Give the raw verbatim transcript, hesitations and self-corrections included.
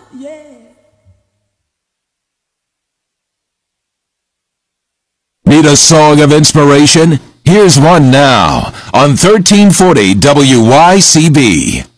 Yeah. Need a song of inspiration? Here's one now on thirteen forty W Y C B.